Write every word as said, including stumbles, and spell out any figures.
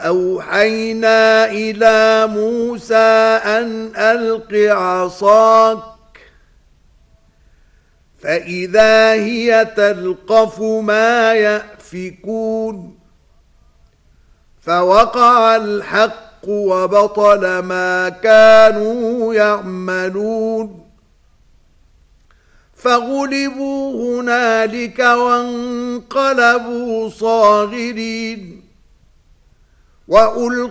وأوحينا إلى موسى أن ألق عصاك فإذا هي تلقف ما يأفكون فوقع الحق وبطل ما كانوا يعملون فغلبوا هنالك وانقلبوا صاغرين وألقوا